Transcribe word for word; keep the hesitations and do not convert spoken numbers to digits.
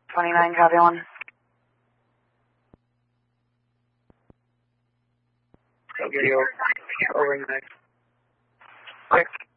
twenty-nine, copy one. I'll give you over next. Six.